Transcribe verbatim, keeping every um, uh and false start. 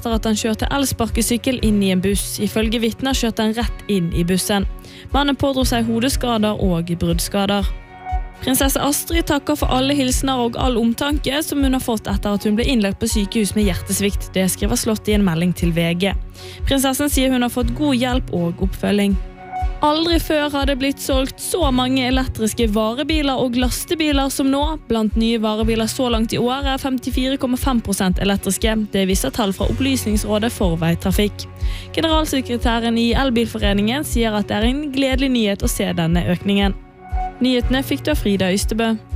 etter at han kjørte elsparkesykkel inn i en buss. Ifølge vitner kjørte han rett inn i bussen. Mannen pådro seg hodeskader og bruddskader. Prinsesse Astrid takker for alle hilsener og all omtanke som hun har fått etter at hun ble innlagt på sykehus med hjertesvikt. Det skriver Slott i en melding til V G. Prinsessen sier hun har fått god hjelp og oppfølging. Aldri før har det blitt solgt så mange elektriske varebiler og lastebiler som nå. Blant nye varebiler så langt i år er femtifire komma fem prosent elektriske. Det viser tall fra Opplysningsrådet for veitrafikk. Generalsekretæren i Elbilforeningen sier at det er en gledelig nyhet å se denne økningen. Nyhetene fikk du av Frida Ystebø.